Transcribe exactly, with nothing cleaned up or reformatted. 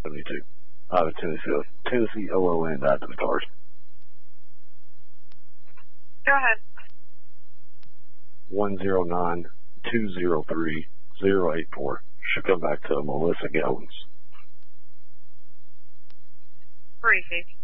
seventy-two. I have a Tennessee, Tennessee O O N died to the cars. Go ahead. one zero nine two zero three zero eight four. Should come back to Melissa Gowans. Briefing.